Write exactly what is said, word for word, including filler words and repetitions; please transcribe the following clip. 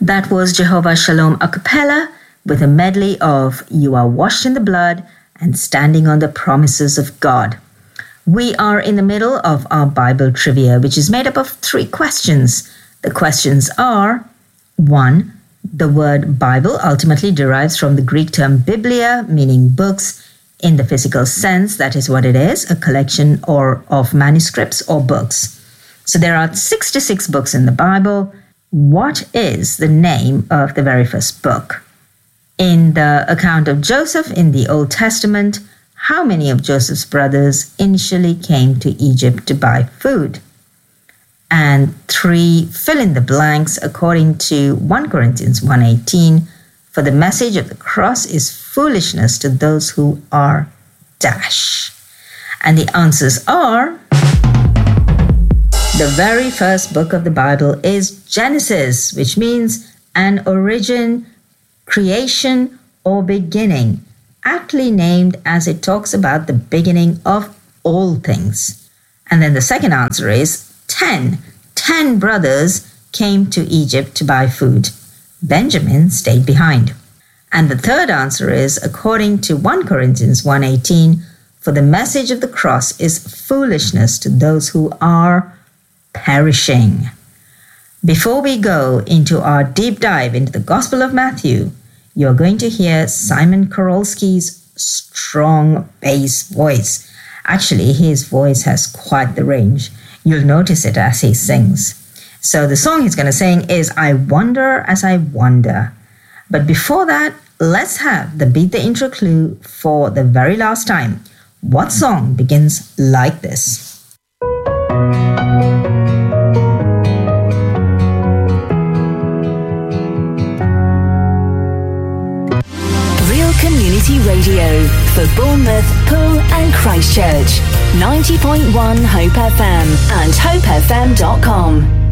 That was Jehovah Shalom a cappella with a medley of You Are Washed in the Blood and Standing on the Promises of God. We are in the middle of our Bible trivia, which is made up of three questions. The questions are, one, the word Bible ultimately derives from the Greek term biblia, meaning books in the physical sense. That is what it is, a collection or of manuscripts or books. So there are sixty-six books in the Bible. What is the name of the very first book? In the account of Joseph in the Old Testament, how many of Joseph's brothers initially came to Egypt to buy food? And three, fill in the blanks according to First Corinthians one eighteen, for the message of the cross is foolishness to those who are dash. And the answers are... The very first book of the Bible is Genesis, which means an origin, creation, or beginning, aptly named as it talks about the beginning of all things. And then the second answer is ten. Ten brothers came to Egypt to buy food. Benjamin stayed behind. And the third answer is, according to First Corinthians one eighteen, for the message of the cross is foolishness to those who are perishing. Before we go into our deep dive into the Gospel of Matthew, you're going to hear Simon Korolski's strong bass voice. Actually, his voice has quite the range. You'll notice it as he sings. So the song he's going to sing is I Wonder as I Wonder. But before that, let's have the Beat the Intro clue for the very last time. What song begins like this? Community Radio for Bournemouth, Poole and Christchurch. ninety point one Hope F M and hope f m dot com.